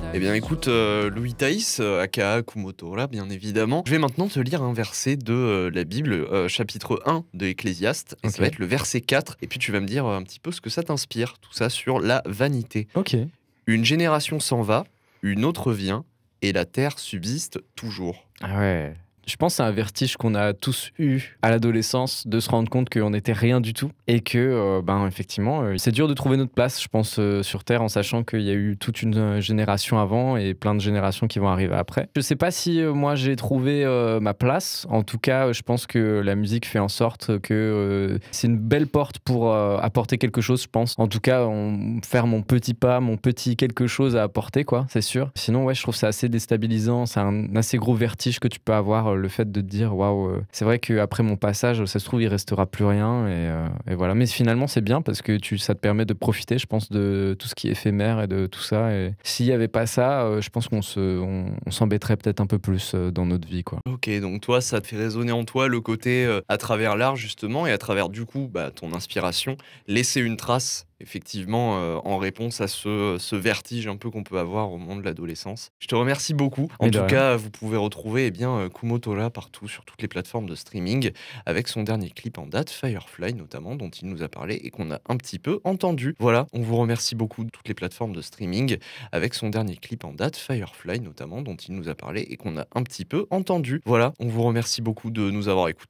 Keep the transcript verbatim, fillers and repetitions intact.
Eh bien écoute, euh, Louis Thaïs, euh, aka Kumotora, bien évidemment, je vais maintenant te lire un verset de euh, la Bible, euh, chapitre un de Ecclésiaste, et ça va Ok. être le verset quatre, et puis tu vas me dire euh, un petit peu ce que ça t'inspire, tout ça sur la vanité. Ok. Une génération s'en va, une autre vient, et la terre subsiste toujours. Ah ouais. Je pense que c'est un vertige qu'on a tous eu à l'adolescence, de se rendre compte qu'on n'était rien du tout et que, euh, ben, effectivement, euh, c'est dur de trouver notre place, je pense, euh, sur Terre, en sachant qu'il y a eu toute une euh, génération avant et plein de générations qui vont arriver après. Je sais pas si euh, moi j'ai trouvé euh, ma place. En tout cas, je pense que la musique fait en sorte que euh, c'est une belle porte pour euh, apporter quelque chose, je pense. En tout cas, on, faire mon petit pas, mon petit quelque chose à apporter, quoi, c'est sûr. Sinon, ouais, je trouve ça assez déstabilisant. C'est un assez gros vertige que tu peux avoir, euh, le fait de te dire waouh, euh, c'est vrai qu'après mon passage, ça se trouve, il restera plus rien. Et, euh, et voilà. Mais finalement, c'est bien parce que tu, ça te permet de profiter, je pense, de tout ce qui est éphémère et de tout ça. Et s'il n'y avait pas ça, euh, je pense qu'on se, on, on s'embêterait peut-être un peu plus euh, dans notre vie, quoi. Ok, donc toi, ça te fait résonner en toi le côté, euh, à travers l'art justement, et à travers du coup bah, ton inspiration, laisser une trace, effectivement, euh, en réponse à ce, ce vertige un peu qu'on peut avoir au moment de l'adolescence. Je te remercie beaucoup. En Mais de tout rien. cas, vous pouvez retrouver eh bien, euh, Kumo Tora partout sur toutes les plateformes de streaming, avec son dernier clip en date, Firefly notamment, dont il nous a parlé et qu'on a un petit peu entendu. Voilà, on vous remercie beaucoup de toutes les plateformes de streaming, avec son dernier clip en date, Firefly notamment, dont il nous a parlé et qu'on a un petit peu entendu. Voilà, on vous remercie beaucoup de nous avoir écoutés.